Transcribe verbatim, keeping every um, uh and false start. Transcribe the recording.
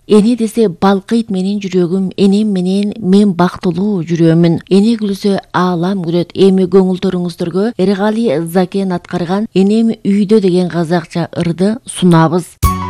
Eni dесе балкыйт менин жүрөгүм, энем менен мен бактылуу жүрөмүн. Эне күлсө аалам күлөт. Эми көңүлдөрүңүздөргө Эргали Закен аткарган Энем үйдө деген казакча ырды сунабыз.